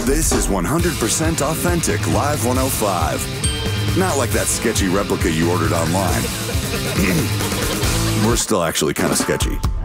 This is 100% authentic Live 105. Not like that sketchy replica you ordered online. We're still actually kind of sketchy.